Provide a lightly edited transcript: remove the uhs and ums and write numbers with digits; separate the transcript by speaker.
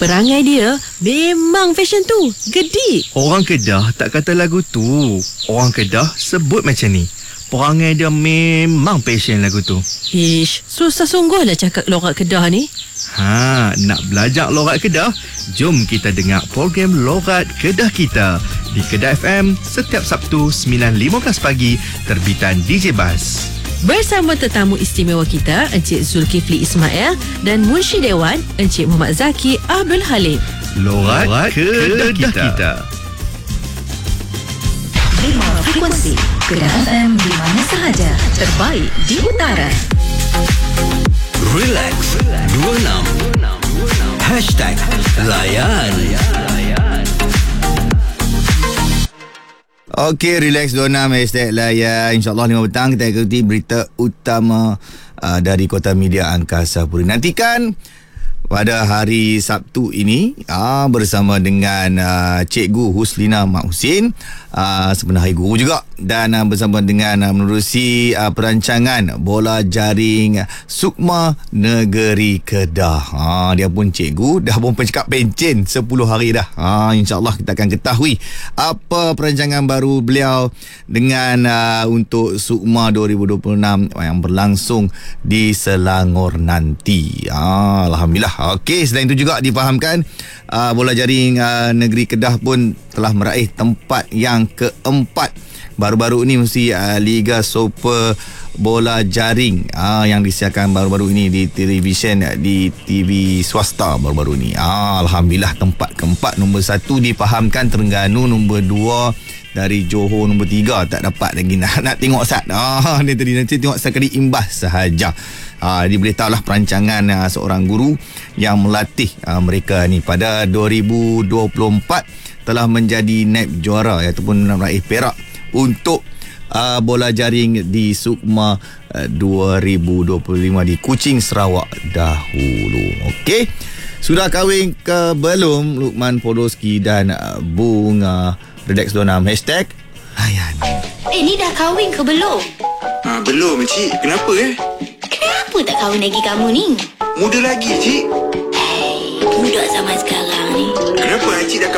Speaker 1: Perangai dia memang fashion tu. Gedik.
Speaker 2: Orang Kedah tak kata lagu tu. Orang Kedah sebut macam ni. Perangai dia memang passion lagu tu.
Speaker 1: Ish, susah sungguh lah cakap lorat Kedah ni.
Speaker 2: Nak belajar lorat Kedah? Jom kita dengar program Lorat Kedah Kita di Kedah FM setiap Sabtu 9.15 pagi, terbitan DJ Bas.
Speaker 1: Bersama tetamu istimewa kita, Encik Zulkifli Ismail dan Munshi Dewan, Encik Muhammad Zaki Abdul Halim.
Speaker 2: Lorat Kedah Kita.
Speaker 3: 5 frekuensi Kedah FM di mana sahaja. Terbaik di utara.
Speaker 4: Relax 26 #layan.
Speaker 5: Okey, relax 26 #layan. InsyaAllah 5 petang kita ikuti berita utama dari Kota Media Angkasa Puri. Nantikan pada hari Sabtu ini bersama dengan Cikgu Huslina Mak Husin, sebenar hari guru juga, dan bersama dengan menerusi perancangan bola jaring Sukma Negeri Kedah. Dia pun cikgu, dah pun pencakap pencen 10 hari dah. InsyaAllah kita akan ketahui apa perancangan baru beliau dengan untuk Sukma 2026 yang berlangsung di Selangor nanti. Alhamdulillah. Okey, selain itu juga difahamkan bola jaring negeri Kedah pun telah meraih tempat yang keempat. Baru-baru ini mesti Liga Super Bola Jaring yang disiarkan baru-baru ini di televisyen, di TV swasta baru-baru ini. Alhamdulillah, tempat keempat. Nombor 1 difahamkan Terengganu, nombor 2 dari Johor, nombor 3 tak dapat lagi nak tengok sat. Dia tadi nanti tengok sekali imbas sahaja. Dia boleh tahulah perancangan seorang guru yang melatih mereka ni pada 2024 telah menjadi naib juara ataupun meraih perak untuk bola jaring di Sukma 2025 di Kuching, Sarawak dahulu. Okey, sudah kahwin ke belum Lukman Podolski dan Bunga Relax 26 #layan.
Speaker 6: Ni dah kahwin ke belum?
Speaker 7: Belum, Cik. Kenapa
Speaker 6: Kenapa tak kahwin lagi kamu ni?
Speaker 7: Muda lagi, Cik.
Speaker 6: Budak zaman sekarang ni.
Speaker 7: Kenapa Cik dah